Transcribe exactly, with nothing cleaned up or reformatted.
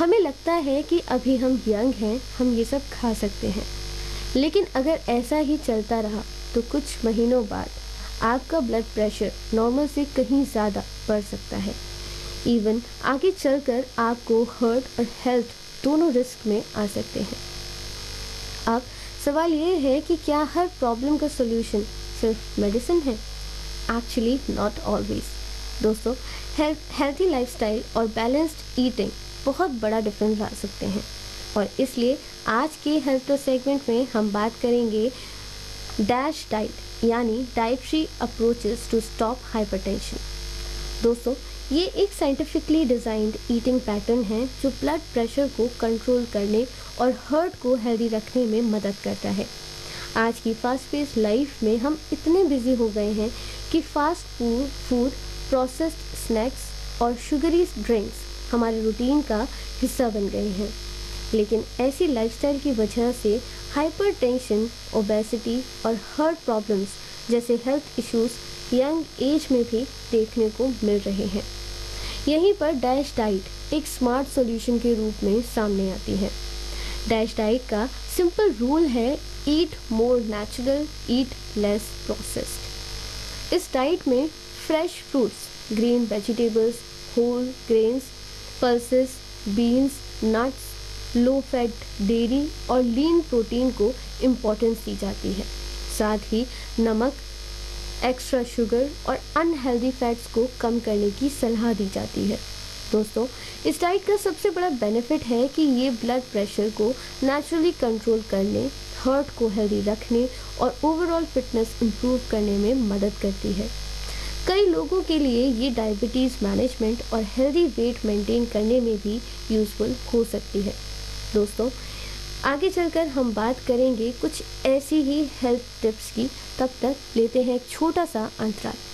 हमें लगता है कि अभी हम यंग हैं, हम ये सब खा सकते हैं, लेकिन अगर ऐसा ही चलता रहा तो कुछ महीनों बाद आपका ब्लड प्रेशर नॉर्मल से कहीं ज़्यादा बढ़ सकता है। इवन आगे चलकर आपको हार्ट और हेल्थ दोनों रिस्क में आ सकते हैं। अब सवाल ये है कि क्या हर प्रॉब्लम का सॉल्यूशन सिर्फ मेडिसिन है? Actually not always. दोस्तों, हेल्थी लाइफस्टाइल और बैलेंस्ड ईटिंग बहुत बड़ा डिफरेंस ला सकते हैं, और इसलिए आज के हेल्थ सेगमेंट में हम बात करेंगे डैश डाइट, यानी dietary approaches to stop hypertension. दोस्तों, ये एक साइंटिफिकली डिज़ाइंड ईटिंग पैटर्न है जो ब्लड प्रेशर को कंट्रोल करने और हार्ट को हेल्दी रखने में मदद करता है। आज की फास्ट पेस्ड लाइफ में हम इतने बिजी हो गए हैं कि fast food food processed snacks और शुगरी ड्रिंक्स हमारे रूटीन का हिस्सा बन गए हैं। लेकिन ऐसी लाइफस्टाइल की वजह से हाइपरटेंशन, ओबेसिटी और हार्ट प्रॉब्लम्स जैसे हेल्थ इश्यूज यंग एज में भी देखने को मिल रहे हैं। यहीं पर डैश डाइट एक स्मार्ट सॉल्यूशन के रूप में सामने आती है। डैश डाइट का सिंपल रूल है ईट more natural, eat less processed. इस डाइट में fresh fruits, green vegetables, whole grains, pulses, beans, nuts, low fat dairy और लीन प्रोटीन को इम्पोर्टेंस दी जाती है। साथ ही नमक, एक्स्ट्रा शुगर और अनहेल्दी फैट्स को कम करने की सलाह दी जाती है। दोस्तों, इस डाइट का सबसे बड़ा बेनिफिट है कि ये ब्लड प्रेशर को नेचुरली कंट्रोल करने, हार्ट को हेल्दी रखने और ओवरऑल फिटनेस इंप्रूव करने में मदद करती है। कई लोगों के लिए ये डायबिटीज़ मैनेजमेंट और हेल्दी वेट मेंटेन करने में भी यूज़फुल हो सकती है। दोस्तों, आगे चलकर हम बात करेंगे कुछ ऐसी ही हेल्थ टिप्स की। तब तक लेते हैं एक छोटा सा अंतराल।